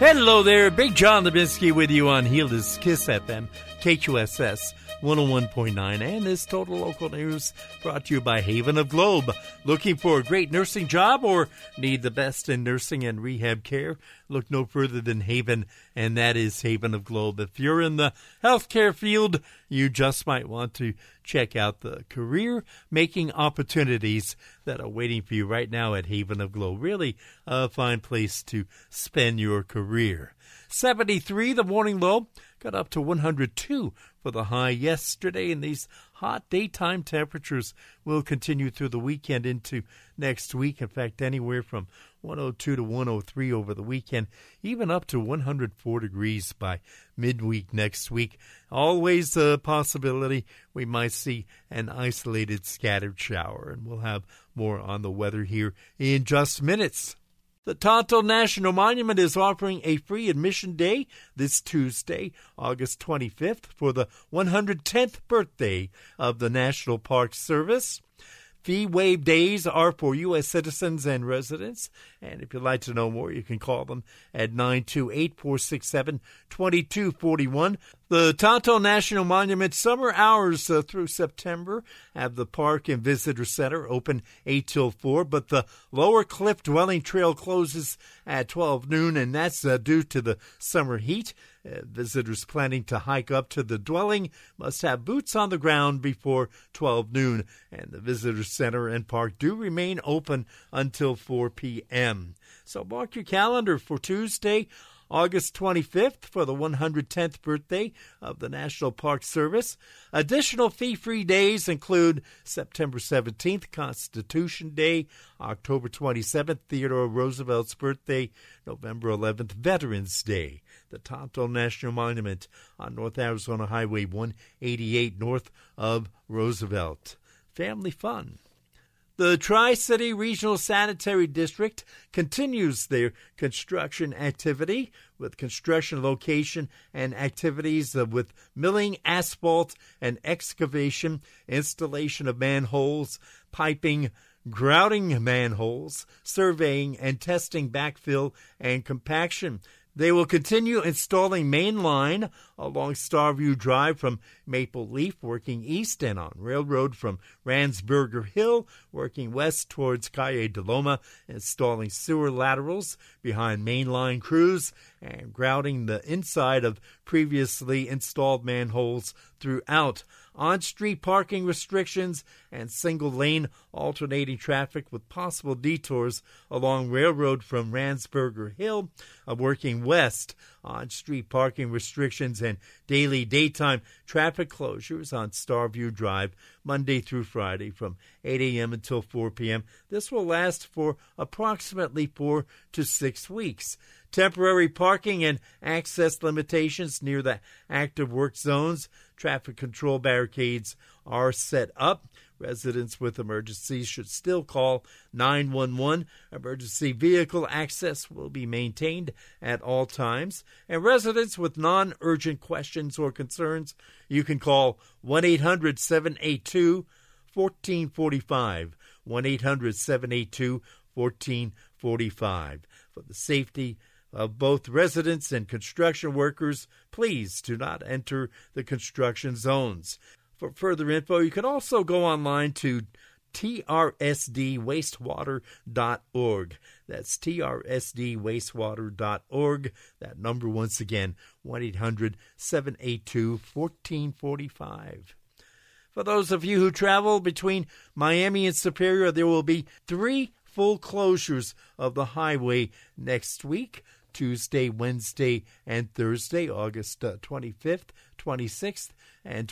Hello there, Big John Lebinsky with you on Healers Kiss FM, KQSS 101.9, and this Total Local News brought to you by Haven of Globe. Looking for a great nursing job or need the best in nursing and rehab care? Look no further than Haven, and that is Haven of Globe. If you're in the healthcare field, you just might want to check out the career-making opportunities that are waiting for you right now at Haven of Globe. Really a fine place to spend your career. 73, the morning low, got up to 102 for the high yesterday, and these hot daytime temperatures will continue through the weekend into next week. In fact, anywhere from 102 to 103 over the weekend, even up to 104 degrees by midweek next week. Always a possibility we might see an isolated scattered shower, and we'll have more on the weather here in just minutes. The Tonto National Monument is offering a free admission day this Tuesday, August 25th, for the 110th birthday of the National Park Service. Fee waive days are for U.S. citizens and residents, and if you'd like to know more, you can call them at 928-467-2241. The Tonto National Monument summer hours through September have the Park and Visitor Center open 8 till 4, but the Lower Cliff Dwelling Trail closes at 12 noon, and that's due to the summer heat. Visitors planning to hike up to the dwelling must have boots on the ground before 12 noon, and the Visitor Center and Park do remain open until 4 p.m. So mark your calendar for Tuesday, August 25th, for the 110th birthday of the National Park Service. Additional fee-free days include September 17th, Constitution Day, October 27th, Theodore Roosevelt's birthday, November 11th, Veterans Day. The Tonto National Monument on North Arizona Highway 188 north of Roosevelt. Family fun. The Tri-City Regional Sanitary District continues their construction activity with construction location and activities with milling, asphalt, and excavation, installation of manholes, piping, grouting manholes, surveying and testing backfill and compaction. They will continue installing main line along Starview Drive from Maple Leaf, working east, and on Railroad from Ransburger Hill, working west towards Calle de Loma, installing sewer laterals behind main line crews and grouting the inside of previously installed manholes throughout. On-street parking restrictions and single-lane alternating traffic with possible detours along Railroad from Ransburger Hill, working west. On-street parking restrictions and daily daytime traffic closures on Starview Drive Monday through Friday from 8 a.m. until 4 p.m. This will last for approximately 4 to 6 weeks. Temporary parking and access limitations near the active work zones. Traffic control barricades are set up. Residents with emergencies should still call 911. Emergency vehicle access will be maintained at all times. And residents with non-urgent questions or concerns, you can call 1-800-782-1445. 1-800-782-1445. For the safety of both residents and construction workers, please do not enter the construction zones. For further info, you can also go online to trsdwastewater.org. That's trsdwastewater.org. That number once again, 1-800-782-1445. For those of you who travel between Miami and Superior, there will be 3 full closures of the highway next week. Tuesday, Wednesday, and Thursday, August 25th, 26th, and